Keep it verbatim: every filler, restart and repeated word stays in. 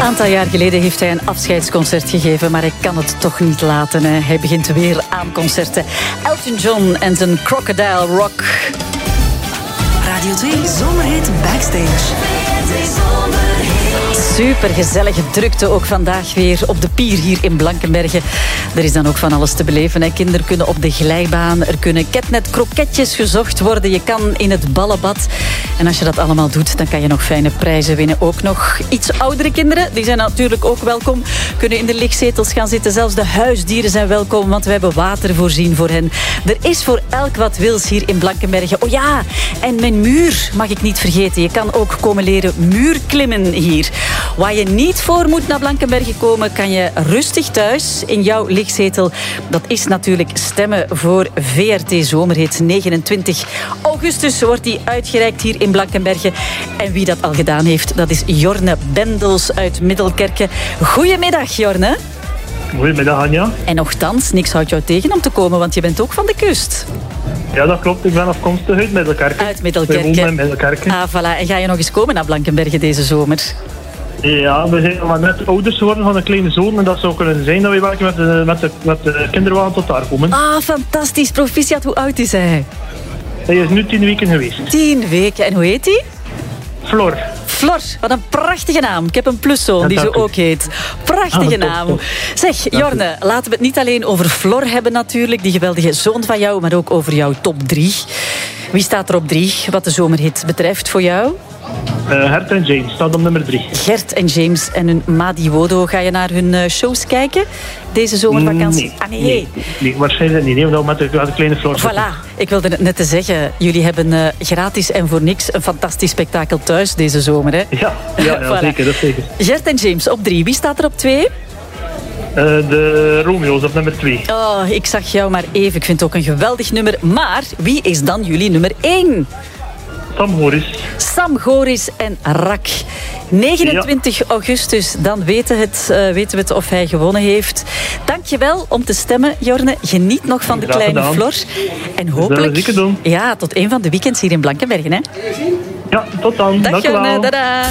aantal jaar geleden heeft hij een afscheidsconcert gegeven, maar hij kan het toch niet laten. Hè. Hij begint weer aan concerten. Elton John en zijn Crocodile Rock. Radio twee Zomerhit Backstage. Super gezellige drukte ook vandaag weer op de pier hier in Blankenberge. Er is dan ook van alles te beleven. Hè. Kinderen kunnen op de glijbaan. Er kunnen catnet kroketjes gezocht worden. Je kan in het ballenbad. En als je dat allemaal doet, dan kan je nog fijne prijzen winnen. Ook nog iets oudere kinderen. Die zijn natuurlijk ook welkom. Kunnen in de lichtzetels gaan zitten. Zelfs de huisdieren zijn welkom, want we hebben water voorzien voor hen. Er is voor elk wat wils hier in Blankenberge. Oh ja, en mijn muur mag ik niet vergeten. Je kan ook komen leren muurklimmen hier. Waar je niet voor moet naar Blankenberge komen, kan je rustig thuis in jouw lichtzetel. Dat is natuurlijk stemmen voor V R T Zomerhit. negenentwintig augustus wordt die uitgereikt hier in Blankenberge. En wie dat al gedaan heeft, dat is Jorne Bendels uit Middelkerke. Goedemiddag, Jorne. Goedemiddag, Anja. En nochtans, niks houdt jou tegen om te komen, want je bent ook van de kust. Ja, dat klopt. Ik ben afkomstig uit Middelkerke. Uit Middelkerke. We wonen in Middelkerke. Ah, voilà. En ga je nog eens komen naar Blankenberge deze zomer? Ja, we zijn maar net ouders geworden van een kleine zoon. En dat zou kunnen zijn dat we werken met de, met de, met de kinderwagen tot daar komen. Ah, fantastisch. Proficiat. Hoe oud is hij? Hij is nu tien weken geweest. Tien weken. En hoe heet hij? Flor. Flor, wat een prachtige naam. Ik heb een pluszoon die zo ook heet. Prachtige ah, naam. top, top. Zeg, Jorne, laten we het niet alleen over Flor hebben natuurlijk. Die geweldige zoon van jou, maar ook over jouw top drie. Wie staat er op drie, wat de zomerhit betreft voor jou? Uh, Gert en James staat op nummer drie. Gert en James en hun Madi Wodo. Ga je naar hun uh, shows kijken deze zomervakantie? Nee, ah, nee. nee, nee, waarschijnlijk niet. Nee, omdat we met de, met de kleine Flor. Voilà, ik wilde het net te zeggen. Jullie hebben uh, gratis en voor niks een fantastisch spektakel thuis deze zomer. Hè? Ja, ja, ja voilà. Zeker, dat zeker. Gert en James op drie. Wie staat er op twee? Uh, de Romeo's op nummer twee. Oh, ik zag jou maar even. Ik vind het ook een geweldig nummer. Maar wie is dan jullie nummer één? Sam Goris. Sam Goris en Rak. negenentwintig augustus, dan weten, het, uh, weten we het of hij gewonnen heeft. Dankjewel om te stemmen, Jorne. Geniet nog van de Graag kleine gedaan. Flor. En hopelijk doen. Ja, tot een van de weekends hier in Blankenbergen. Hè? Ja, tot dan. Dag Dank u wel. Jorne, dada.